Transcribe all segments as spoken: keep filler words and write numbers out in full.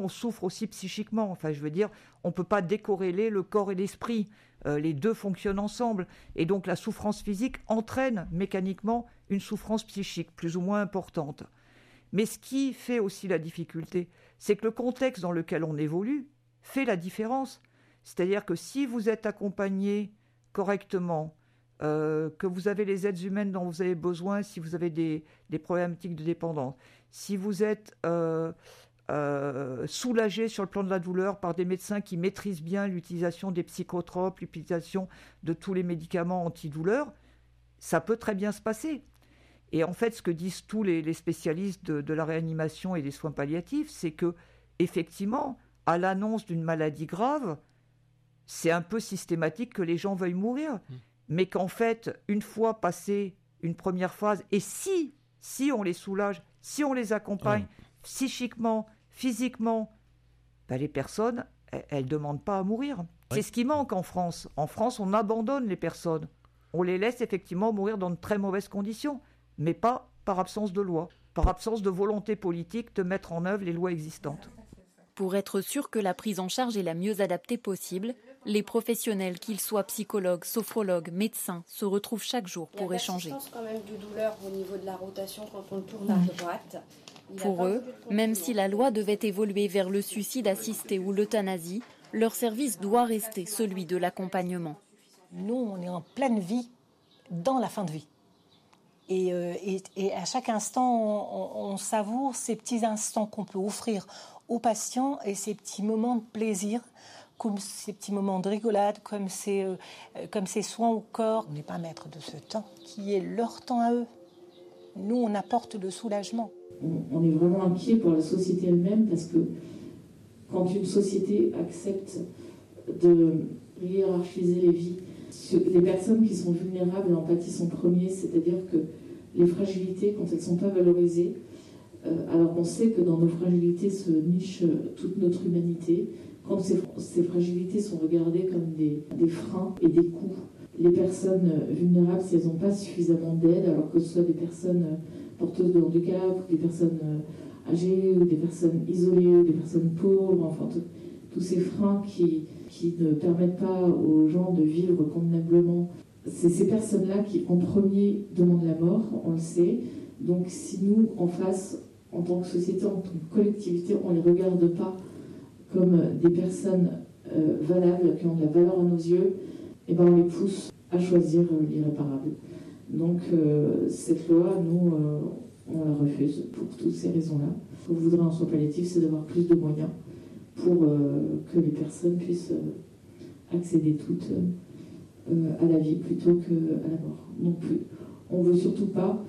on souffre aussi psychiquement. Enfin, je veux dire, on ne peut pas décorréler le corps et l'esprit. Euh, les deux fonctionnent ensemble. Et donc, la souffrance physique entraîne mécaniquement une souffrance psychique plus ou moins importante. Mais ce qui fait aussi la difficulté, c'est que le contexte dans lequel on évolue fait la différence. C'est-à-dire que si vous êtes accompagné correctement, euh, que vous avez les aides humaines dont vous avez besoin, si vous avez des, des problématiques de dépendance, si vous êtes euh, euh, soulagé sur le plan de la douleur par des médecins qui maîtrisent bien l'utilisation des psychotropes, l'utilisation de tous les médicaments antidouleurs, ça peut très bien se passer. Et en fait, ce que disent tous les, les spécialistes de, de la réanimation et des soins palliatifs, c'est que, effectivement, à l'annonce d'une maladie grave, c'est un peu systématique que les gens veuillent mourir. Mmh. Mais qu'en fait, une fois passé une première phase, et si, si on les soulage, si on les accompagne mmh. psychiquement, physiquement, ben les personnes, elles ne demandent pas à mourir. Oui. C'est ce qui manque en France. En France, on abandonne les personnes. On les laisse effectivement mourir dans de très mauvaises conditions, mais pas par absence de loi, par absence de volonté politique de mettre en œuvre les lois existantes. Pour être sûr que la prise en charge est la mieux adaptée possible, les professionnels, qu'ils soient psychologues, sophrologues, médecins, se retrouvent chaque jour pour échanger. Il y a quand même de douleur au niveau de la rotation quand on tourne à droite. Pour eux, même si la loi devait évoluer vers le suicide assisté ou l'euthanasie, leur service doit rester celui de l'accompagnement. Nous, on est en pleine vie, dans la fin de vie. Et, euh, et, et à chaque instant, on, on savoure ces petits instants qu'on peut offrir aux patients et ces petits moments de plaisir, comme ces petits moments de rigolade, comme ces, euh, comme ces soins au corps. On n'est pas maître de ce temps, qui est leur temps à eux. Nous, on apporte le soulagement. On, on est vraiment inquiet pour la société elle-même, parce que quand une société accepte de hiérarchiser les vies, les personnes qui sont vulnérables en pâtissent en premier, c'est-à-dire que les fragilités, quand elles ne sont pas valorisées, euh, alors on sait que dans nos fragilités se niche euh, toute notre humanité, quand ces, ces fragilités sont regardées comme des, des freins et des coûts, les personnes euh, vulnérables, si elles n'ont pas suffisamment d'aide, alors que ce soit des personnes euh, porteuses de handicap, ou des personnes euh, âgées, ou des personnes isolées, ou des personnes pauvres, enfin tous ces freins qui... qui ne permettent pas aux gens de vivre convenablement. C'est ces personnes-là qui, en premier, demandent la mort, on le sait. Donc si nous, en face, en tant que société, en tant que collectivité, on ne les regarde pas comme des personnes euh, valables, qui ont de la valeur à nos yeux, et ben on les pousse à choisir euh, l'irréparable. Donc euh, cette loi, nous, euh, on la refuse pour toutes ces raisons-là. Ce qu'on voudrait en soins palliatifs, c'est d'avoir plus de moyens pour euh, que les personnes puissent euh, accéder toutes euh, à la vie plutôt qu'à la mort. Donc on ne veut surtout pas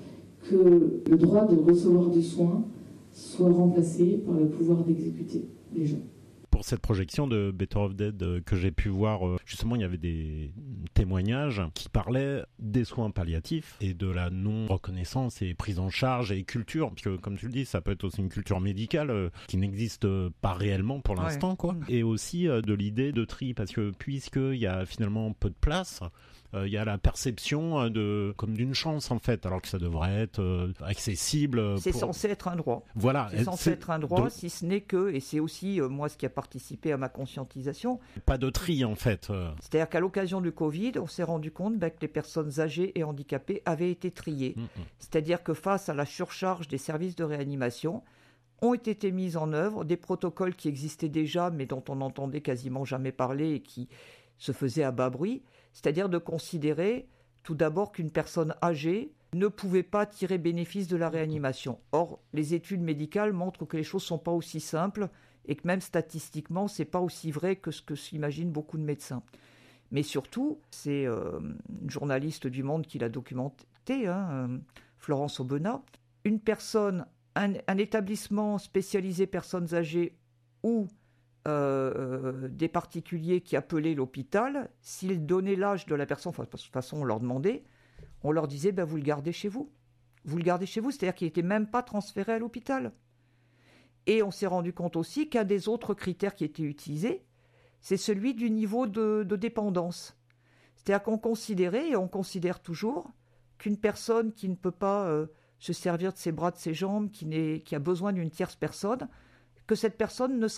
que le droit de recevoir des soins soit remplacé par le pouvoir d'exécuter les gens. Pour cette projection de Better Off Dead que j'ai pu voir, justement, il y avait des témoignages qui parlaient des soins palliatifs et de la non-reconnaissance et prise en charge et culture, puisque comme tu le dis, ça peut être aussi une culture médicale euh, qui n'existe pas réellement pour l'instant, ouais. quoi. Et aussi euh, de l'idée de tri, parce que puisqu'il y a finalement peu de place, il euh, y a la perception de comme d'une chance en fait, alors que ça devrait être euh, accessible. C'est pour... censé être un droit. Voilà. C'est censé c'est... être un droit, Donc... si ce n'est que, et c'est aussi euh, moi ce qui a participé à ma conscientisation. Pas de tri en fait. Euh... C'est-à-dire qu'à l'occasion du Covid, on s'est rendu compte bah, que les personnes âgées et handicapées avaient été triées. Mmh, mmh. C'est-à-dire que face à la surcharge des services de réanimation, ont été mises en œuvre des protocoles qui existaient déjà, mais dont on n'entendait quasiment jamais parler et qui se faisaient à bas bruit. C'est-à-dire de considérer tout d'abord qu'une personne âgée ne pouvait pas tirer bénéfice de la réanimation. Or, les études médicales montrent que les choses ne sont pas aussi simples et que même statistiquement, ce n'est pas aussi vrai que ce que s'imaginent beaucoup de médecins. Mais surtout, c'est euh, une journaliste du Monde qui l'a documenté, hein, euh, Florence Aubenas, une personne, un, un établissement spécialisé personnes âgées ou Euh, des particuliers qui appelaient l'hôpital, s'ils donnaient l'âge de la personne, enfin, de toute façon on leur demandait, on leur disait ben, vous le gardez chez vous. Vous le gardez chez vous, c'est-à-dire qu'il n'était même pas transféré à l'hôpital. Et on s'est rendu compte aussi qu'un des autres critères qui était utilisé, c'est celui du niveau de, de dépendance. C'est-à-dire qu'on considérait, et on considère toujours, qu'une personne qui ne peut pas euh, se servir de ses bras, de ses jambes, qui, n'est, qui a besoin d'une tierce personne, que cette personne ne